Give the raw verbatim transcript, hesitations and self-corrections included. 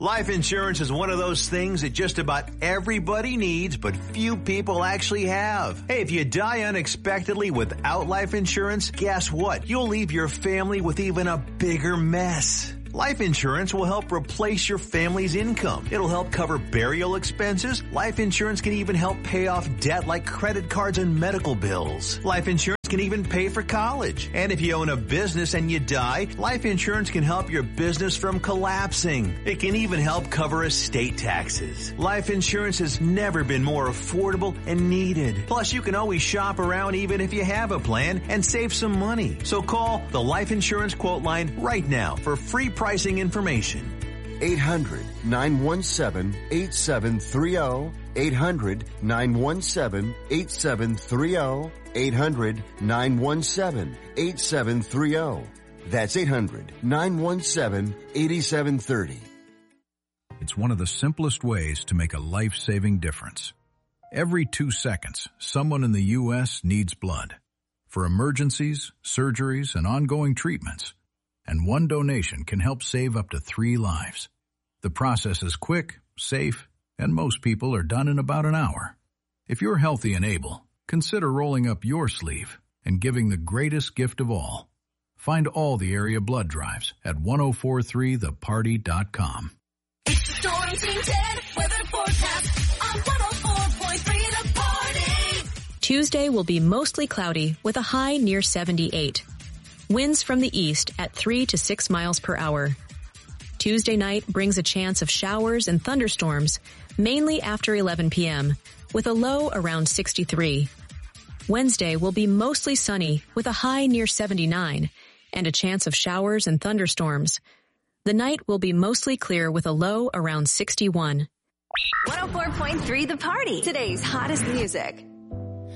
Life insurance is one of those things that just about everybody needs, but few people actually have. Hey, if you die unexpectedly without life insurance, guess what? You'll leave your family with even a bigger mess. Life insurance will help replace your family's income. It'll help cover burial expenses. Life insurance can even help pay off debt like credit cards and medical bills. Life insurance can even pay for college. And if you own a business and you die, life insurance can help your business from collapsing. It can even help cover estate taxes. Life insurance has never been more affordable and needed. Plus, you can always shop around even if you have a plan and save some money. So call the Life Insurance Quote Line right now for free pricing information. eight hundred, nine one seven, eight seven three zero. eight hundred, nine one seven, eight seven three zero. eight hundred, nine one seven, eight seven three zero. That's eight hundred, nine one seven, eight seven three zero. It's one of the simplest ways to make a life-saving difference. Every two seconds, someone in the U S needs blood for emergencies, surgeries, and ongoing treatments. And one donation can help save up to three lives. The process is quick, safe, and most people are done in about an hour. If you're healthy and able, consider rolling up your sleeve and giving the greatest gift of all. Find all the area blood drives at ten forty-three the party dot com. It's the Storm Team ten weather forecast on one oh four point three The Party. Tuesday will be mostly cloudy with a high near seventy-eight. Winds from the east at three to six miles per hour. Tuesday night brings a chance of showers and thunderstorms, mainly after eleven p.m., with a low around sixty-three. Wednesday will be mostly sunny with a high near seventy-nine and a chance of showers and thunderstorms. The night will be mostly clear with a low around sixty-one. one oh four point three The Party, today's hottest music.